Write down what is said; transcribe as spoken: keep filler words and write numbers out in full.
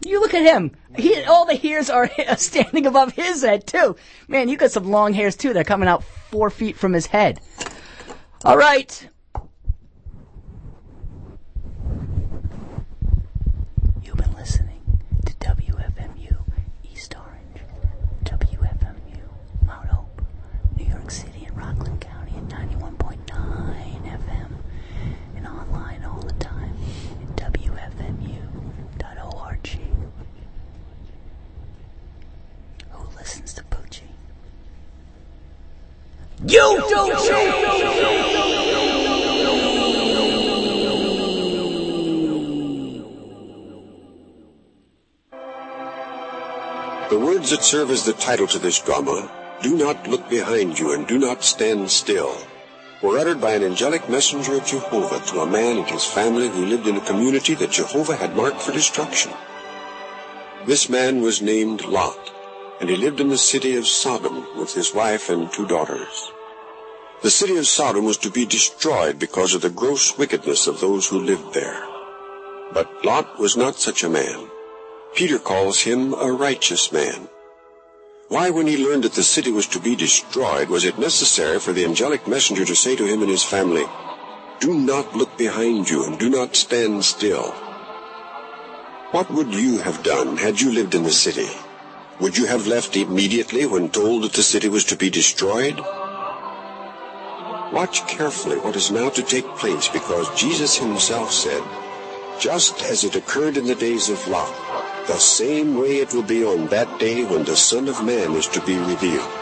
You look at him. He, all the hairs are standing above his head, too. Man, you got some long hairs, too. They're coming out four feet from his head. All right. You've been listening to W F M U East Orange, W F M U Mount Hope, New York City and Rockland County at ninety-one point nine F M, and online all the time at W F M U dot org. Who listens to Poochie? You do! The words that serve as the title to this drama, "Do not look behind you and do not stand still," were uttered by an angelic messenger of Jehovah to a man and his family who lived in a community that Jehovah had marked for destruction. This man was named Lot, and he lived in the city of Sodom with his wife and two daughters. The city of Sodom was to be destroyed because of the gross wickedness of those who lived there. But Lot was not such a man. Peter calls him a righteous man. Why, when he learned that the city was to be destroyed, was it necessary for the angelic messenger to say to him and his family, "Do not look behind you and do not stand still"? What would you have done had you lived in the city? Would you have left immediately when told that the city was to be destroyed? Watch carefully what is now to take place, because Jesus himself said, "Just as it occurred in the days of Lot, the same way it will be on that day when the Son of Man is to be revealed."